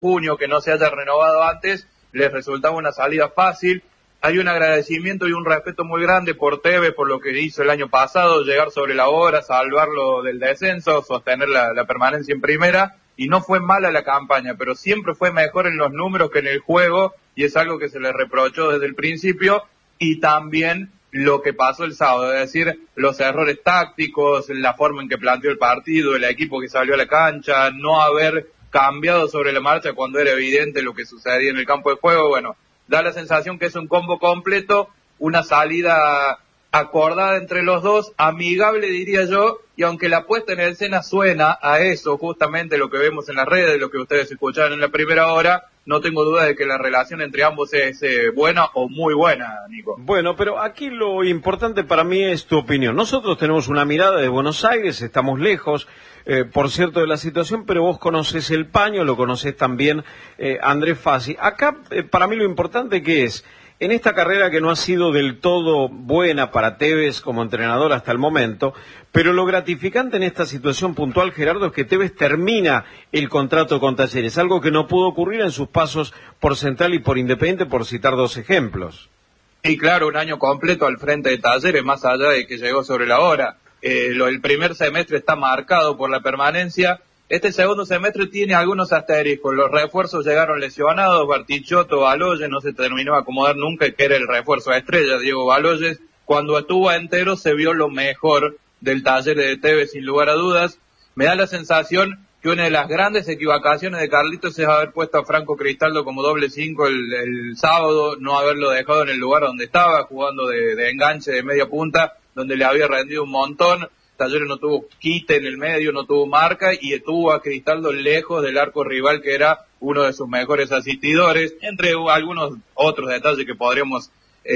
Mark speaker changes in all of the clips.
Speaker 1: junio que no se haya renovado antes, les resultaba una salida fácil. Hay un agradecimiento y un respeto muy grande por Tevez, por lo que hizo el año pasado, llegar sobre la hora, salvarlo del descenso, sostener la permanencia en primera, y no fue mala la campaña, pero siempre fue mejor en los números que en el juego, y es algo que se le reprochó desde el principio, y también lo que pasó el sábado, es decir, los errores tácticos, la forma en que planteó el partido, el equipo que salió a la cancha, no haber cambiado sobre la marcha cuando era evidente lo que sucedía en el campo de juego. Bueno, da la sensación que es un combo completo, una salida acordada entre los dos, amigable diría yo, y aunque la puesta en escena suena a eso, justamente lo que vemos en las redes, lo que ustedes escucharon en la primera hora, no tengo duda de que la relación entre ambos es buena o muy buena, Nico.
Speaker 2: Bueno, pero aquí lo importante para mí es tu opinión. Nosotros tenemos una mirada de Buenos Aires, estamos lejos, por cierto, de la situación, pero vos conocés el paño, lo conocés también Andrés Fassi. Acá, para mí lo importante que es, en esta carrera que no ha sido del todo buena para Tevez como entrenador hasta el momento, pero lo gratificante en esta situación puntual, Gerardo, es que Tevez termina el contrato con Talleres, algo que no pudo ocurrir en sus pasos por Central y por Independiente, por citar dos ejemplos.
Speaker 1: Y claro, un año completo al frente de Talleres, más allá de que llegó sobre la hora. El primer semestre está marcado por la permanencia. Este segundo semestre tiene algunos asteriscos. Los refuerzos llegaron lesionados, Bartichotto, Baloyes, no se terminó de acomodar nunca, que era el refuerzo estrella, Diego Baloyes. Cuando estuvo entero se vio lo mejor del Talleres de Tevez, sin lugar a dudas. Me da la sensación que una de las grandes equivocaciones de Carlitos es haber puesto a Franco Cristaldo como doble 5 el sábado, no haberlo dejado en el lugar donde estaba, jugando de enganche de media punta, donde le había rendido un montón. Talleres no tuvo quite en el medio, no tuvo marca y estuvo a Cristaldo lejos del arco rival, que era uno de sus mejores asistidores, entre algunos otros detalles que podríamos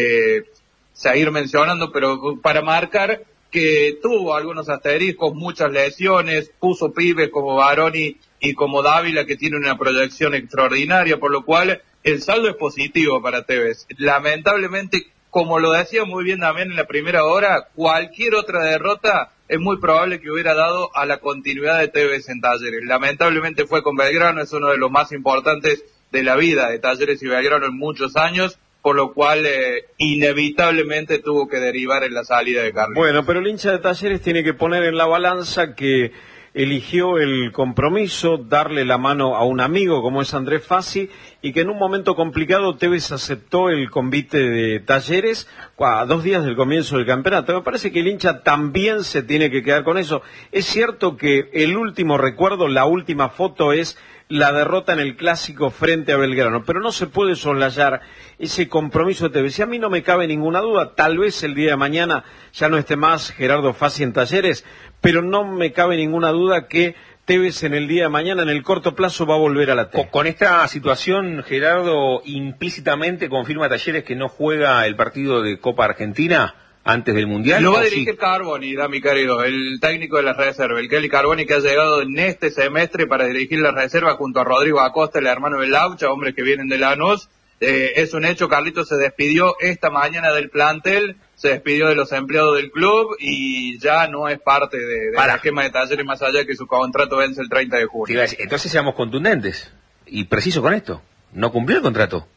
Speaker 1: seguir mencionando, pero para marcar que tuvo algunos asteriscos, muchas lesiones, puso pibes como Baroni y como Dávila, que tiene una proyección extraordinaria, por lo cual el saldo es positivo para Tevez. Lamentablemente, como lo decía muy bien también en la primera hora, cualquier otra derrota es muy probable que hubiera dado a la continuidad de Tevez en Talleres. Lamentablemente fue con Belgrano, es uno de los más importantes de la vida de Talleres y Belgrano en muchos años, por lo cual inevitablemente tuvo que derivar en la salida de Carlos.
Speaker 2: Bueno, pero el hincha de Talleres tiene que poner en la balanza que eligió el compromiso, darle la mano a un amigo como es Andrés Fassi, y que en un momento complicado Tevez aceptó el convite de Talleres a 2 días del comienzo del campeonato. Me parece que el hincha también se tiene que quedar con eso. Es cierto que el último recuerdo, la última foto es la derrota en el Clásico frente a Belgrano, pero no se puede soslayar ese compromiso de Tevez. Y a mí no me cabe ninguna duda, tal vez el día de mañana ya no esté más Gerardo Fassi en Talleres, pero no me cabe ninguna duda que Tevez en el día de mañana, en el corto plazo, va a volver a la T.
Speaker 3: Con esta situación, Gerardo, implícitamente confirma Talleres que no juega el partido de Copa Argentina antes del Mundial.
Speaker 1: Lo va a dirigir Carboni, mi querido, el técnico de la reserva, el Kelly Carboni, que ha llegado en este semestre para dirigir la reserva junto a Rodrigo Acosta, el hermano de Laucha, hombres que vienen de Lanús. Es un hecho, Carlitos se despidió esta mañana del plantel, se despidió de los empleados del club y ya no es parte del esquema de Talleres, más allá de que su contrato vence el 30 de junio.
Speaker 3: Entonces seamos contundentes y precisos con esto. No cumplió el contrato.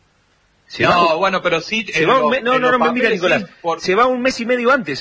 Speaker 1: Bueno, pero sí...
Speaker 3: No, mira, Nicolás, sí, se va un mes y medio antes,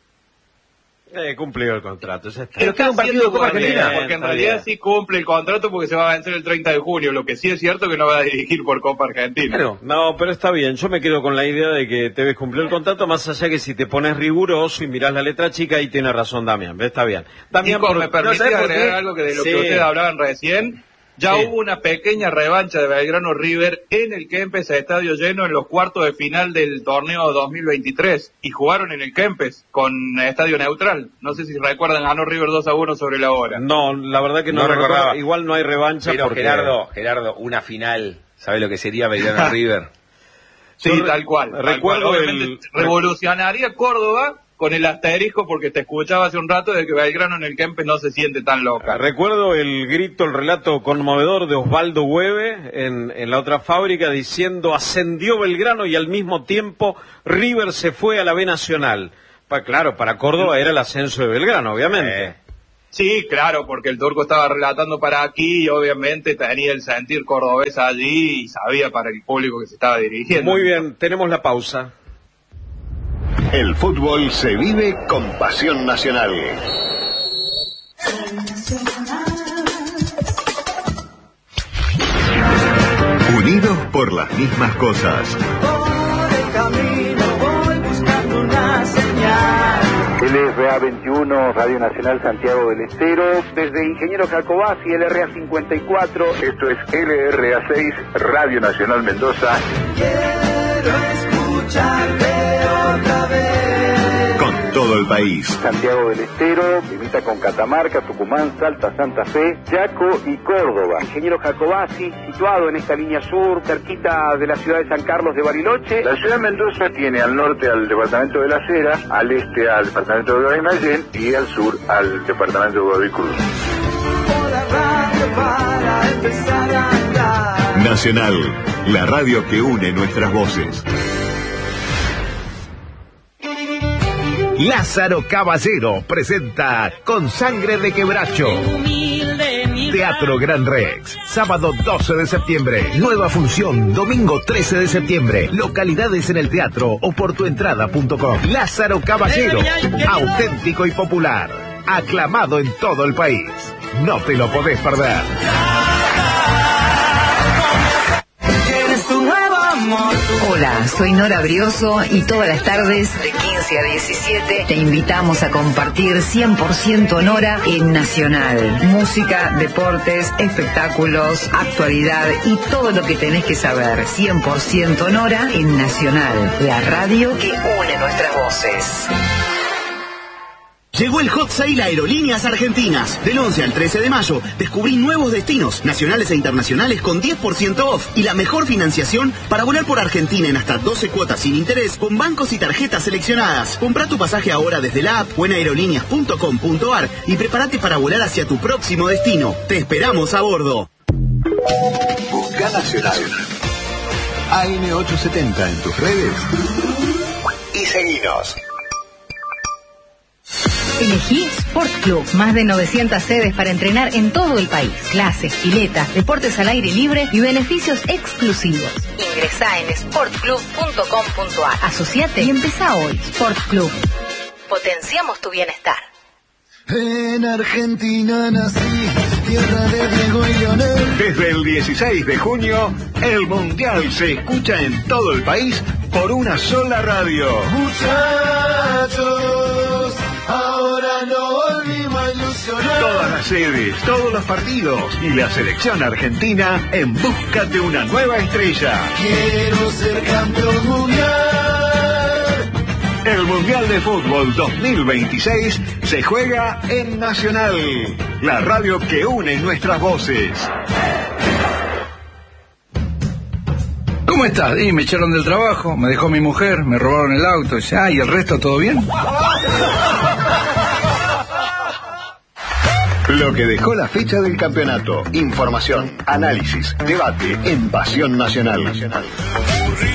Speaker 2: Cumplió el contrato, ya está.
Speaker 3: Pero queda un partido de Copa Argentina.
Speaker 1: Porque en realidad sí cumple el contrato porque se va a vencer el 30 de junio. Lo que sí es cierto que no va a dirigir por Copa Argentina.
Speaker 2: Claro. No, pero está bien. Yo me quedo con la idea de que Tevez cumplió el contrato, más allá que si te pones riguroso y mirás la letra chica, ahí tiene razón Damián. Está bien.
Speaker 1: Damián, me permite agregar algo que de lo que ustedes hablaban recién. Ya hubo una pequeña revancha de Belgrano River en el Kempes a estadio lleno en los cuartos de final del torneo 2023 y jugaron en el Kempes con estadio neutral. No sé si recuerdan, ganó River 2-1 sobre la hora.
Speaker 2: No, la verdad que no recordaba. Igual no hay revancha.
Speaker 3: Pero
Speaker 2: porque...
Speaker 3: Gerardo, una final, ¿sabe lo que sería Belgrano River?
Speaker 1: Sí, tal cual.
Speaker 2: Recuerdo
Speaker 1: revolucionaría Córdoba con el asterisco, porque te escuchaba hace un rato de que Belgrano en el Kempes no se siente tan loca.
Speaker 2: Recuerdo el grito, el relato conmovedor de Osvaldo Hueve en la otra fábrica diciendo: ascendió Belgrano y al mismo tiempo River se fue a la B Nacional. Claro, para Córdoba era el ascenso de Belgrano, obviamente.
Speaker 1: Sí, claro, porque el turco estaba relatando para aquí y obviamente tenía el sentir cordobés allí y sabía para el público que se estaba dirigiendo.
Speaker 2: Muy bien, tenemos la pausa.
Speaker 4: El fútbol se vive con pasión nacional. Unidos por las mismas cosas.
Speaker 5: Por el camino voy buscando una señal.
Speaker 6: LRA 21, Radio Nacional Santiago del Estero. Desde Ingeniero Jacobasi, LRA 54.
Speaker 4: Esto es LRA 6, Radio Nacional Mendoza.
Speaker 5: Quiero escucharte otra vez.
Speaker 4: Con todo el país.
Speaker 6: Santiago del Estero, limita con Catamarca, Tucumán, Salta, Santa Fe, Chaco y Córdoba. Ingeniero Jacobasi, situado en esta línea sur, cerquita de la ciudad de San Carlos de Bariloche.
Speaker 4: La ciudad de Mendoza tiene al norte al departamento de Las Heras, al este al departamento de Guaymallén y al sur al departamento de Godoy Cruz.
Speaker 5: Por la radio para empezar a andar.
Speaker 4: Nacional, la radio que une nuestras voces.
Speaker 7: Lázaro Caballero presenta Con Sangre de Quebracho. Teatro Gran Rex, sábado 12 de septiembre. Nueva función, domingo 13 de septiembre. Localidades en el teatro o por tuentrada.com. Lázaro Caballero, auténtico y popular. Aclamado en todo el país. No te lo podés perder.
Speaker 8: Hola, soy Nora Brioso y todas las tardes de 15 a 17 te invitamos a compartir 100% Nora en Nacional. Música, deportes, espectáculos, actualidad y todo lo que tenés que saber. 100% Nora en Nacional, la radio que une nuestras voces.
Speaker 9: Llegó el Hot Sale Aerolíneas Argentinas. Del 11 al 13 de mayo, descubrí nuevos destinos, nacionales e internacionales con 10% off y la mejor financiación para volar por Argentina en hasta 12 cuotas sin interés con bancos y tarjetas seleccionadas. Comprá tu pasaje ahora desde la app o en aerolíneas.com.ar y prepárate para volar hacia tu próximo destino. Te esperamos a bordo.
Speaker 4: Busca Nacional. AM870 en tus redes y seguinos.
Speaker 10: Elegí Sport Club, más de 900 sedes para entrenar en todo el país. Clases, piletas, deportes al aire libre y beneficios exclusivos. Ingresá en sportclub.com.ar. Asociate y empezá hoy. Sport Club. Potenciamos tu bienestar.
Speaker 5: En Argentina nací, tierra de Diego y Leonel.
Speaker 4: Desde el 16 de junio, el Mundial se escucha en todo el país por una sola radio.
Speaker 5: Muchachos, ahora no volvimos a ilusionar.
Speaker 4: Todas las sedes, todos los partidos y la selección argentina en busca de una nueva estrella.
Speaker 5: Quiero ser campeón mundial.
Speaker 4: El Mundial de Fútbol 2026 se juega en Nacional, la radio que une nuestras voces.
Speaker 11: ¿Cómo estás? Y me echaron del trabajo, me dejó mi mujer, me robaron el auto. ¿Y el resto todo bien?
Speaker 4: Lo que dejó la fecha del campeonato. Información, análisis, debate en Pasión Nacional.